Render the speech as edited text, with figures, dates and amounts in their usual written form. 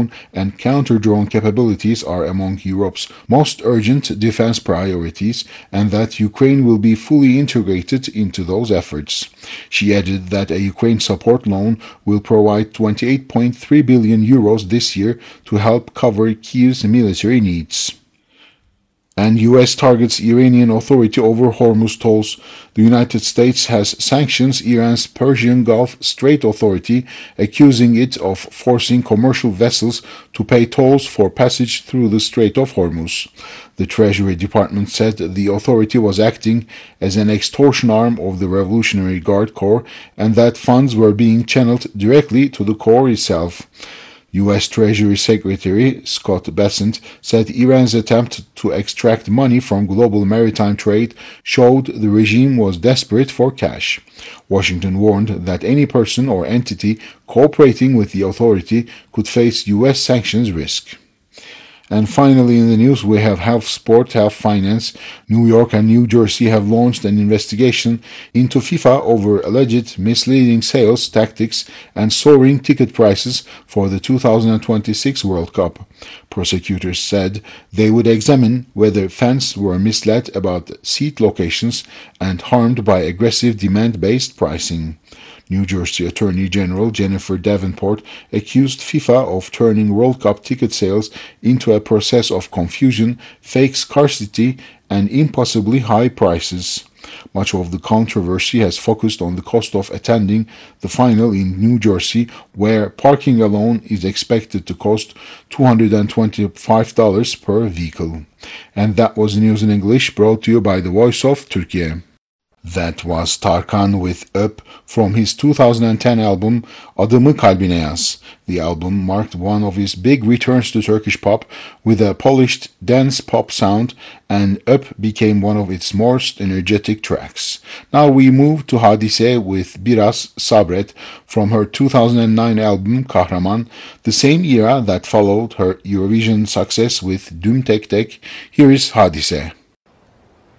drone and counter-drone capabilities are among Europe's most urgent defense priorities, and that Ukraine will be fully integrated into those efforts. She added that a Ukraine support loan will provide 28.3 billion euros this year to help cover Kyiv's military needs. And U.S. targets Iranian Authority over Hormuz tolls. The United States has sanctions Iran's Persian Gulf Strait Authority, accusing it of forcing commercial vessels to pay tolls for passage through the Strait of Hormuz. The Treasury Department said the authority was acting as an extortion arm of the Revolutionary Guard Corps and that funds were being channeled directly to the Corps itself. U.S. Treasury Secretary Scott Bessent said Iran's attempt to extract money from global maritime trade showed the regime was desperate for cash. Washington warned that any person or entity cooperating with the authority could face U.S. sanctions risk. And finally in the news we have health sport, health finance. New York and New Jersey have launched an investigation into FIFA over alleged misleading sales tactics and soaring ticket prices for the 2026 World Cup. Prosecutors said they would examine whether fans were misled about seat locations and harmed by aggressive demand-based pricing. New Jersey Attorney General Jennifer Davenport accused FIFA of turning World Cup ticket sales into a process of confusion, fake scarcity, and impossibly high prices. Much of the controversy has focused on the cost of attending the final in New Jersey, where parking alone is expected to cost $225 per vehicle. And that was news in English brought to you by the Voice of Turkey. That was Tarkan with Up from his 2010 album Adımı Kalbine Yaz. The album marked one of his big returns to Turkish pop with a polished dance pop sound, and Up became one of its most energetic tracks. Now we move to Hadise with Biraz Sabret from her 2009 album Kahraman, the same era that followed her Eurovision success with Düm Tek Tek. Here is Hadise.